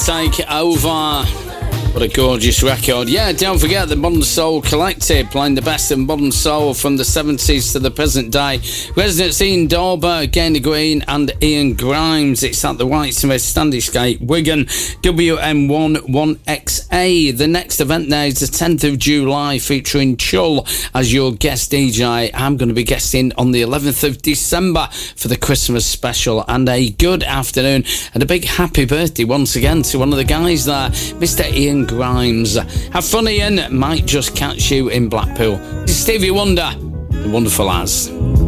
Take Over. What a gorgeous record. Yeah, don't forget the Modern Soul Collective playing the best of modern soul from the 70s to the present day. Residents Ian Dauber, Gaynor Green and Ian Grimes. It's at the Whitesmith Standyscape, Wigan, WM1 1XA. The next event there is the 10th of July featuring Chull as your guest DJ. I'm going to be guesting on the 11th of December for the Christmas special. And a good afternoon and a big happy birthday once again to one of the guys there, Mr. Ian Grimes. Have fun, Ian. Might just catch you in Blackpool. This is Stevie Wonder, The Wonderful As.